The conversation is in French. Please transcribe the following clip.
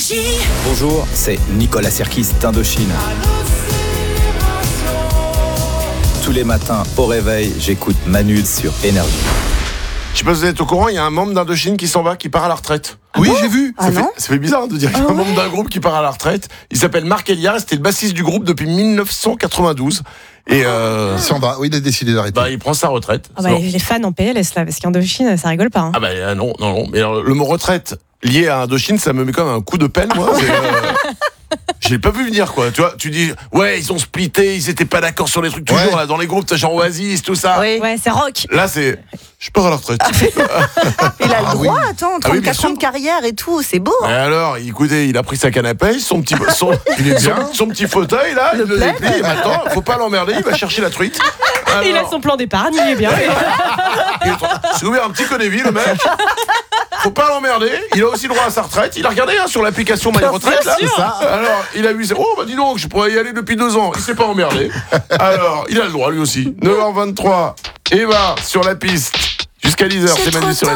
Bonjour, c'est Nicolas Sirkis d'Indochine. Tous les matins au réveil, j'écoute Manu sur Énergie. Je sais pas si vous êtes au courant, il y a un membre d'Indochine qui s'en va, qui part à la retraite. Oui, j'ai vu. Ça fait bizarre de dire qu'il y a un membre d'un groupe qui part à la retraite. Il s'appelle Marc Eliard, c'était le bassiste du groupe depuis 1992. Et Il s'en va, oui, il a décidé d'arrêter. il prend sa retraite. Les fans en PLS là, parce qu'Indochine, ça rigole pas. Hein. Non. Mais alors, le mot retraite lié à Indochine, ça me met comme un coup de pelle, moi. Je l'ai pas vu venir, quoi. Tu vois, tu dis, ouais, ils ont splitté, ils étaient pas d'accord sur les trucs toujours, là, dans les groupes, t'as genre Oasis, tout ça. Oui. Ouais, c'est rock. Là, je pars à la retraite. Il a le droit, oui. attends, Ah oui, 34 bien ans sûr. de carrière et tout, c'est beau. Et alors, écoutez, il a pris sa canne à pêche, son petit fauteuil, là, il le déplie, et maintenant, faut pas l'emmerder, il va chercher la truite. Alors, Il a son plan d'épargne, il est bien. il s'est ouvert un petit connéville, le mec. Faut pas l'emmerder, il a aussi droit à sa retraite. Il a regardé sur l'application My Retraite, là. sûr. Alors, il a vu ça. Oh, dis donc, je pourrais y aller depuis 2 ans. Il s'est pas emmerdé. Alors, il a le droit, lui aussi. 9h23, Eva sur la piste. Jusqu'à 10h, c'est Manu sur